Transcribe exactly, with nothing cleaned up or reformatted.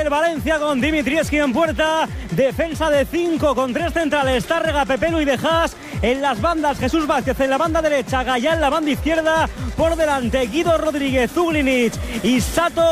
el Valencia con Dimitrievski en puerta. Defensa de cinco con tres centrales, Tárrega, Pepelu y Dejas. En las bandas, Jesús Vázquez en la banda derecha, Gallá en la banda izquierda. Por delante, Guido Rodríguez, Zuglinic y Sato.